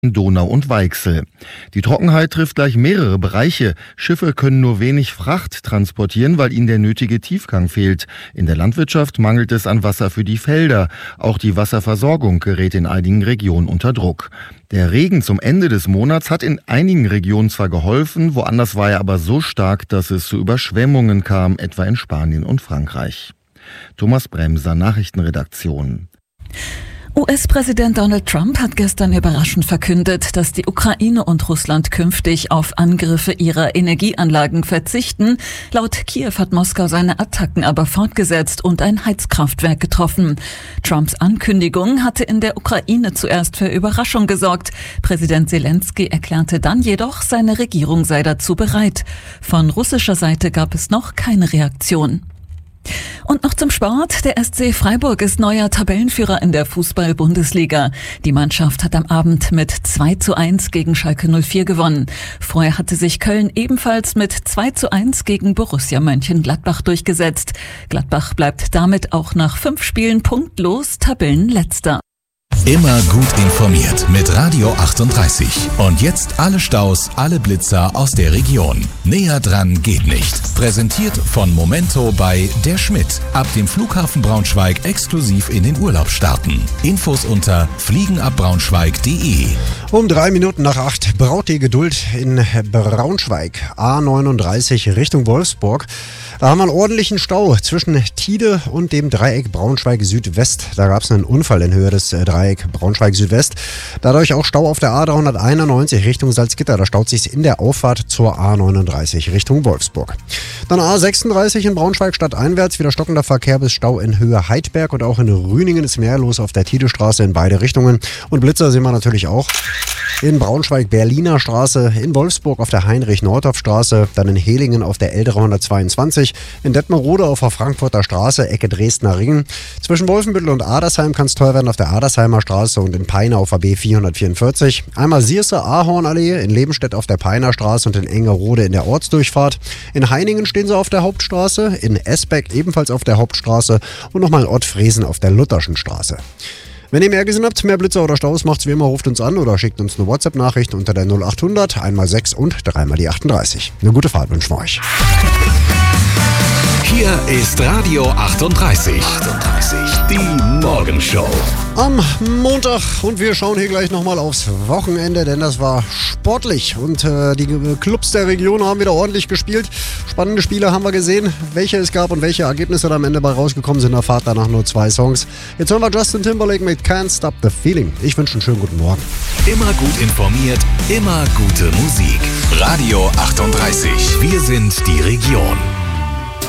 Donau und Weichsel. Die Trockenheit trifft gleich mehrere Bereiche. Schiffe können nur wenig Fracht transportieren, weil ihnen der nötige Tiefgang fehlt. In der Landwirtschaft mangelt es an Wasser für die Felder. Auch die Wasserversorgung gerät in einigen Regionen unter Druck. Der Regen zum Ende des Monats hat in einigen Regionen zwar geholfen, woanders war er aber so stark, dass es zu Überschwemmungen kam, etwa in Spanien und Frankreich. Thomas Bremser, Nachrichtenredaktion. US-Präsident Donald Trump hat gestern überraschend verkündet, dass die Ukraine und Russland künftig auf Angriffe ihrer Energieanlagen verzichten. Laut Kiew hat Moskau seine Attacken aber fortgesetzt und ein Heizkraftwerk getroffen. Trumps Ankündigung hatte in der Ukraine zuerst für Überraschung gesorgt. Präsident Zelensky erklärte dann jedoch, seine Regierung sei dazu bereit. Von russischer Seite gab es noch keine Reaktion. Und noch zum Sport. Der SC Freiburg ist neuer Tabellenführer in der Fußball-Bundesliga. Die Mannschaft hat am Abend mit 2:1 gegen Schalke 04 gewonnen. Vorher hatte sich Köln ebenfalls mit 2:1 gegen Borussia Mönchengladbach durchgesetzt. Gladbach bleibt damit auch nach 5 Spielen punktlos Tabellenletzter. Immer gut informiert mit Radio 38. Und jetzt alle Staus, alle Blitzer aus der Region. Näher dran geht nicht. Präsentiert von Momento bei Der Schmidt. Ab dem Flughafen Braunschweig exklusiv in den Urlaub starten. Infos unter fliegenabbraunschweig.de. Um 8:03 braut die Geduld in Braunschweig. A39 Richtung Wolfsburg. Da haben wir einen ordentlichen Stau zwischen Tide und dem Dreieck Braunschweig Südwest. Da gab es einen Unfall in Höhe des Dreieck Braunschweig Südwest. Dadurch auch Stau auf der A391 Richtung Salzgitter. Da staut sich in der Auffahrt zur A39 Richtung Wolfsburg. Dann A36 in Braunschweig stadteinwärts. Wieder stockender Verkehr bis Stau in Höhe Heidberg. Und auch in Rüningen ist mehr los auf der Tidestraße in beide Richtungen. Und Blitzer sehen wir natürlich auch. In Braunschweig Berliner Straße, in Wolfsburg auf der Heinrich-Nordhoff-Straße, dann in Helingen auf der L322, in Detmerode auf der Frankfurter Straße, Ecke Dresdner Ring. Zwischen Wolfenbüttel und Adersheim kann es teuer werden auf der Adersheimer Straße und in Peine auf der B444. Einmal Sierse Ahornallee, in Lebenstedt auf der Peiner Straße und in Engerode in der Ortsdurchfahrt. In Heiningen stehen sie auf der Hauptstraße, in Esbeck ebenfalls auf der Hauptstraße und nochmal in Ottfriesen auf der Lutherschen Straße. Wenn ihr mehr gesehen habt, mehr Blitzer oder Staus, macht's wie immer, ruft uns an oder schickt uns eine WhatsApp-Nachricht unter der 0800 1x6 und 3x38. Eine gute Fahrt wünschen wir euch. Hier ist Radio 38. Die Morgenshow. Am Montag und wir schauen hier gleich nochmal aufs Wochenende, denn das war sportlich und die Clubs der Region haben wieder ordentlich gespielt. Spannende Spiele haben wir gesehen, welche es gab und welche Ergebnisse da am Ende bei rausgekommen sind. Erfahrt danach nur 2 Songs. Jetzt hören wir Justin Timberlake mit Can't Stop the Feeling. Ich wünsche einen schönen guten Morgen. Immer gut informiert, immer gute Musik. Radio 38. Wir sind die Region.